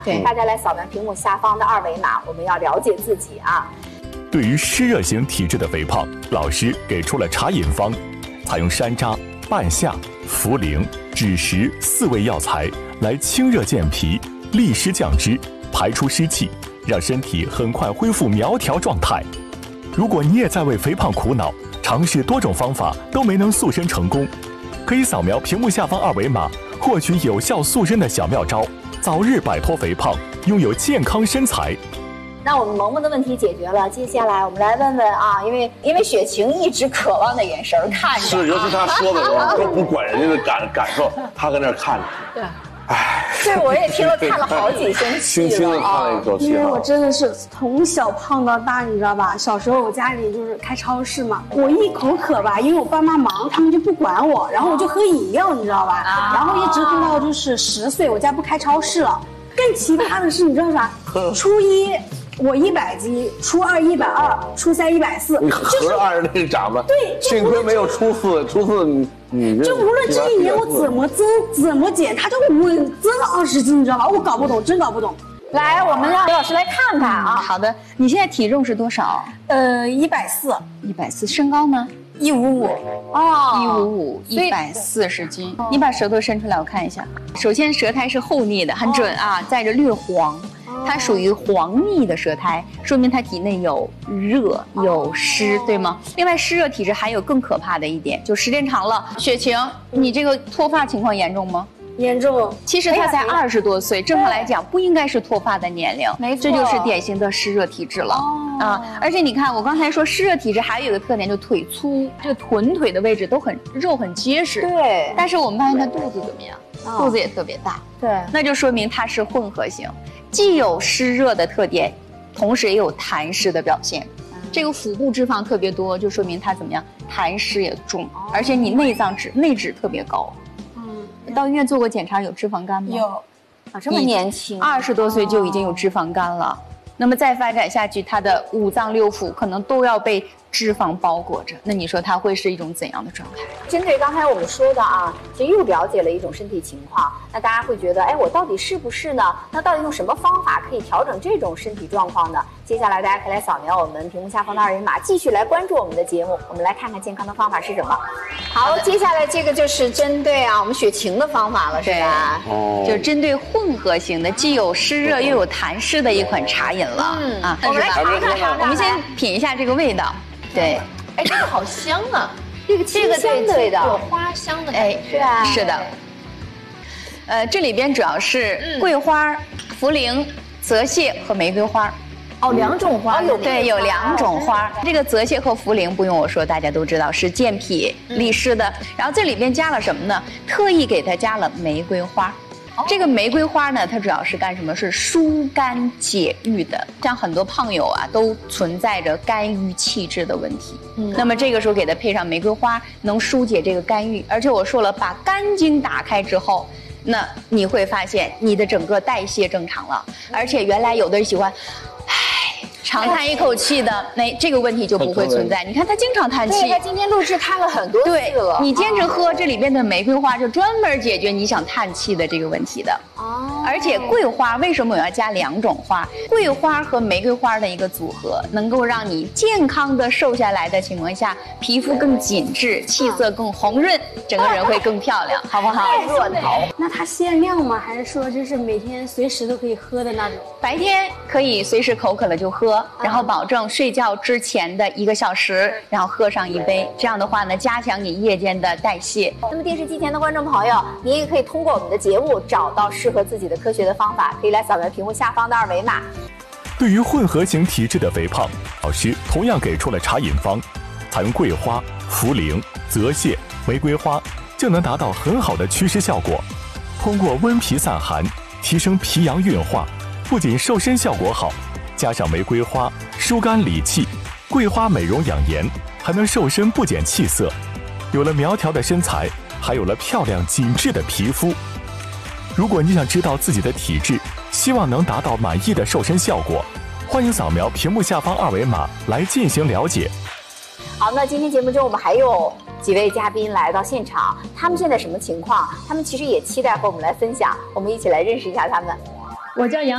对，大家来扫描屏幕下方的二维码，我们要了解自己啊。 对于湿热型体质的肥胖，老师给出了茶饮方，采用山楂、半夏、茯苓、枳实4味药材来清热健脾、利湿降脂、排出湿气，让身体很快恢复苗条状态。如果你也在为肥胖苦恼，尝试多种方法都没能塑身成功，可以扫描屏幕下方二维码，获取有效塑身的小妙招，早日摆脱肥胖，拥有健康身材。 那我们萌萌的问题解决了，接下来我们来问问啊，因为雪晴一直渴望的眼神看着， 是，尤其他说的时候都不管人家的感受，他搁那儿看着。 对，哎，这我也听了看了好几声气了， 轻轻的叹了一口气。 因为我真的是从小胖到大，你知道吧？小时候我家里就是开超市嘛，我一口渴吧，因为我爸妈忙，他们就不管我，然后我就喝饮料，你知道吧？然后一直喝到就是10岁，我家不开超市了。更奇葩的是，你知道啥？初一我100斤，初2 120，初3 140， 你合着按着那个长吧。 对， 幸亏没有初四你就无论这一年我怎么增怎么减，他就稳增了20斤，你知道吗？我搞不懂，真搞不懂。 来，我们让刘老师来看看啊。 好的，你现在体重是多少 ？140。 140，身高呢 ？155。 哦，155，140斤。你把舌头伸出来，我看一下。首先，舌苔是厚腻的，很准啊，带着略黄。它属于黄腻的舌苔，说明它体内有热有湿，对吗？另外，湿热体质还有更可怕的一点，就时间长了。雪晴，你这个脱发情况严重吗？ 严重。 其实他才20多岁，正常来讲不应该是脱发的年龄， 没错， 这就是典型的湿热体质了。啊！而且你看，我刚才说湿热体质还有一个特点，就腿粗，这个臀腿的位置都肉很结实。 对。 但是我们发现他肚子怎么样？肚子也特别大。 对。 那就说明它是混合型，既有湿热的特点，同时也有痰湿的表现。这个腹部脂肪特别多，就说明它怎么样？痰湿也重，而且你内脂特别高。到医院做过检查，有脂肪肝吗？ 有。 啊，这么年轻 ，20多岁就已经有脂肪肝了。那么再发展下去，他的5脏6腑可能都要被脂肪包裹着。那你说他会是一种怎样的状态？ 针对刚才我们说的啊，其实又了解了一种身体情况，那大家会觉得，哎，我到底是不是呢？那到底用什么方法可以调整这种身体状况呢？接下来大家可以来扫描我们屏幕下方的二维码，继续来关注我们的节目。我们来看看健康的方法是什么。好，接下来这个就是针对我们雪晴的方法了，是吧？ 哦，就是针对混合型的，既有湿热又有痰湿的一款茶饮了。 我们来尝尝， 我们先品一下这个味道。对， 哎，这个好香啊！ 这个清香的味道， 有花香的感觉， 是吧？ 是的。这里边主要是桂花、茯苓、泽泻和玫瑰花。 哦，2种花有对，有2种花。这个泽泻和茯苓不用我说，大家都知道是健脾利湿的。然后这里边加了什么呢？特意给它加了玫瑰花。这个玫瑰花呢，它主要是干什么？是疏肝解郁的。像很多胖友啊，都存在着肝郁气滞的问题。那么这个时候给它配上玫瑰花，能疏解这个肝郁。而且我说了，把肝经打开之后，那你会发现你的整个代谢正常了。而且原来有的人喜欢，长叹一口气的，这个问题就不会存在。你看他经常叹气， 对，他今天录制看了很多次了。 你坚持喝这里边的玫瑰花，就专门解决你想叹气的这个问题的。而且桂花为什么我要加2种花？桂花和玫瑰花的一个组合，能够让你健康的瘦下来的情况下，皮肤更紧致，气色更红润，整个人会更漂亮，好不好？ 热闹。 那它限量吗？还是说就是每天随时都可以喝的那种？ 白天可以随时口渴了就喝，然后保证睡觉之前的1个小时，然后喝上1杯。这样的话呢，加强你夜间的代谢。 那么电视机前的观众朋友，您也可以通过我们的节目找到适合自己的科学的方法，可以来扫描屏幕下方的二维码。 对于混合型体质的肥胖，老师同样给出了茶饮方，采用桂花、茯苓、泽泻、玫瑰花，就能达到很好的祛湿效果。通过温脾散寒，提升脾阳运化，不仅瘦身效果好，加上玫瑰花疏肝理气，桂花美容养颜，还能瘦身不减气色。有了苗条的身材，还有了漂亮紧致的皮肤。如果你想知道自己的体质，希望能达到满意的瘦身效果，欢迎扫描屏幕下方二维码来进行了解。 好，那今天节目中我们还有几位嘉宾来到现场，他们现在什么情况？他们其实也期待和我们来分享，我们一起来认识一下他们。 我叫杨